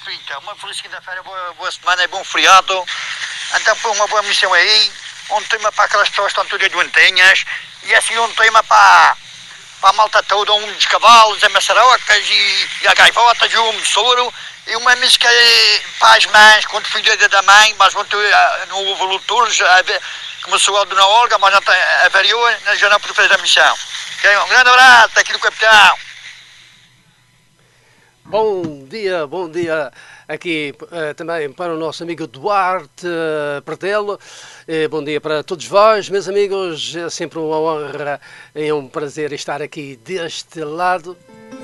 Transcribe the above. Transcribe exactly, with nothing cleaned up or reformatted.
Então, uma feliz quinta-feira, boa, boa semana e bom feriado. Então, foi uma boa missão aí. Um tema para aquelas pessoas que estão todas doentinhas. E assim, um tema para, para a malta toda, um dos cavalos, as maçarocas e, e a gaivotas e o besouro. E uma música para as mães, quando fui dia da mãe, mas quando não houve lutores, começou a Dona Olga, mas não avariou, já não pude fazer a missão. Okay? Um grande abraço aqui do capitão. Bom dia, bom dia aqui uh, também para o nosso amigo Duarte uh, Pertelo. Uh, bom dia para todos vós, meus amigos. É sempre uma honra e um prazer estar aqui deste lado.